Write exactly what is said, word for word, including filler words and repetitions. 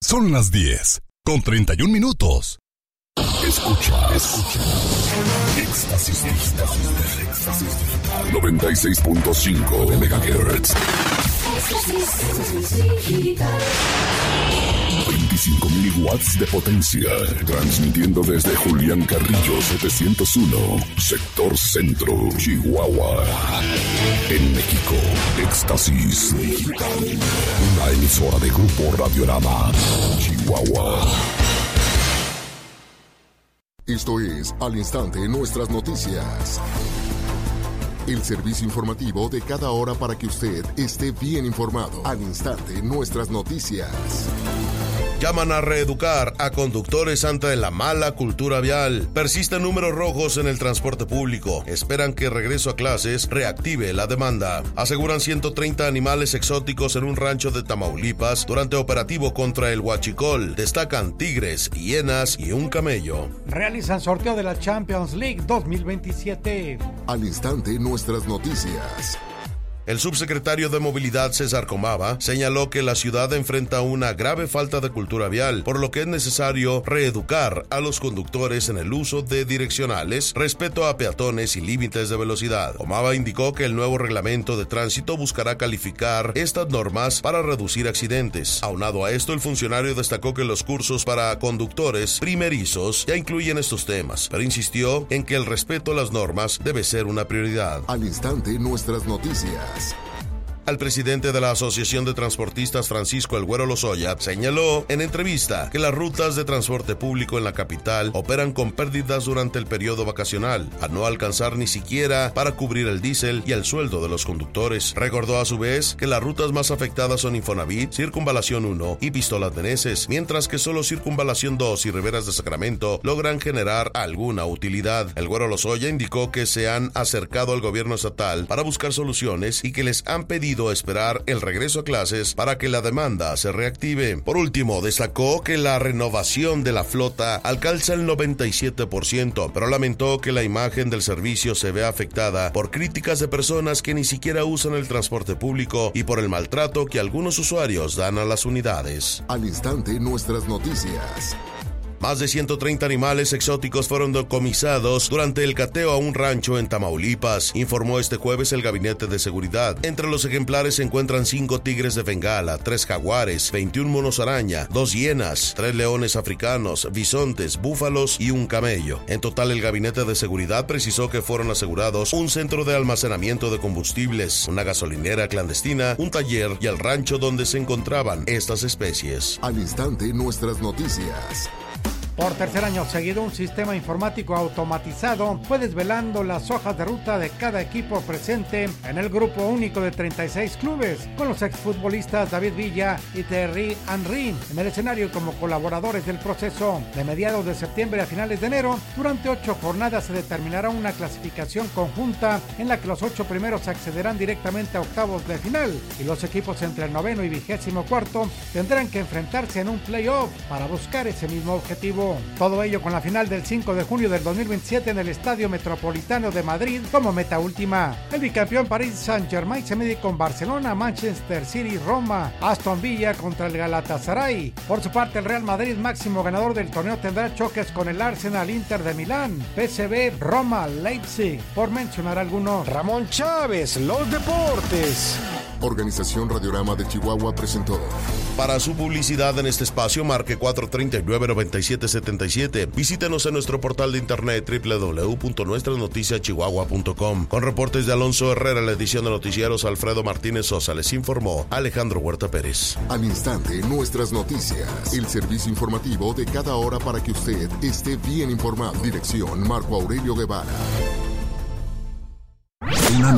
Son las diez, con treinta y un minutos. Escucha, escucha. Éxtasis digital. Éxtasis digital. noventa y seis punto cinco megahertz. veinticinco mil watts de potencia. Transmitiendo desde Julián Carrillo setecientos uno, sector centro, Chihuahua. En México, Éxtasis Digital. Una emisora de Grupo Radiorama, Chihuahua. Esto es Al Instante Nuestras Noticias. El servicio informativo de cada hora para que usted esté bien informado. Al Instante Nuestras Noticias. Llaman a reeducar a conductores ante la mala cultura vial. Persisten números rojos en el transporte público. Esperan que regreso a clases reactive la demanda. Aseguran ciento treinta animales exóticos en un rancho de Tamaulipas durante operativo contra el huachicol. Destacan tigres, hienas y un camello. Realizan sorteo de la Champions League dos mil veintisiete. Al Instante Nuestras Noticias. El subsecretario de Movilidad, César Comava, señaló que la ciudad enfrenta una grave falta de cultura vial, por lo que es necesario reeducar a los conductores en el uso de direccionales, respeto a peatones y límites de velocidad. Comava indicó que el nuevo reglamento de tránsito buscará calificar estas normas para reducir accidentes. Aunado a esto, el funcionario destacó que los cursos para conductores primerizos ya incluyen estos temas, pero insistió en que el respeto a las normas debe ser una prioridad. Al Instante Nuestras Noticias. Al presidente de la Asociación de Transportistas, Francisco El Güero Lozoya, señaló en entrevista que las rutas de transporte público en la capital operan con pérdidas durante el periodo vacacional, a no alcanzar ni siquiera para cubrir el diésel y el sueldo de los conductores. Recordó a su vez que las rutas más afectadas son Infonavit, Circunvalación uno y Pistolas de Neces, mientras que solo Circunvalación dos y Riberas de Sacramento logran generar alguna utilidad. El Güero Lozoya indicó que se han acercado al gobierno estatal para buscar soluciones y que les han pedido esperar el regreso a clases para que la demanda se reactive. Por último, destacó que la renovación de la flota alcanza el noventa y siete por ciento, pero lamentó que la imagen del servicio se vea afectada por críticas de personas que ni siquiera usan el transporte público y por el maltrato que algunos usuarios dan a las unidades. Al Instante Nuestras Noticias. Más de ciento treinta animales exóticos fueron decomisados durante el cateo a un rancho en Tamaulipas, informó este jueves el Gabinete de Seguridad. Entre los ejemplares se encuentran cinco tigres de Bengala, tres jaguares, veintiún monos araña, dos hienas, tres leones africanos, bisontes, búfalos y un camello. En total, el Gabinete de Seguridad precisó que fueron asegurados un centro de almacenamiento de combustibles, una gasolinera clandestina, un taller y el rancho donde se encontraban estas especies. Al Instante Nuestras Noticias. Por tercer año seguido, un sistema informático automatizado fue desvelando las hojas de ruta de cada equipo presente en el grupo único de treinta y seis clubes, con los exfutbolistas David Villa y Thierry Henry en el escenario como colaboradores del proceso. De mediados de septiembre a finales de enero, durante ocho jornadas se determinará una clasificación conjunta en la que los ocho primeros accederán directamente a octavos de final y los equipos entre el noveno y vigésimo cuarto tendrán que enfrentarse en un playoff para buscar ese mismo objetivo. Todo ello con la final del cinco de junio del dos mil veintisiete en el Estadio Metropolitano de Madrid como meta última. El bicampeón Paris Saint-Germain se mide con Barcelona, Manchester City, Roma, Aston Villa contra el Galatasaray. Por su parte, el Real Madrid, máximo ganador del torneo, tendrá choques con el Arsenal, Inter de Milán, P S V, Roma, Leipzig, por mencionar algunos. Ramón Chávez, los deportes. Organización Radiorama de Chihuahua presentó. Para su publicidad en este espacio, marque cuatro tres nueve, nueve siete siete siete. Visítenos en nuestro portal de internet doble u doble u doble u punto nuestras noticias chihuahua punto com. Con reportes de Alonso Herrera, la edición de noticieros Alfredo Martínez Sosa, les informó Alejandro Huerta Pérez. Al Instante Nuestras Noticias. El servicio informativo de cada hora para que usted esté bien informado. Dirección Marco Aurelio Guevara. Una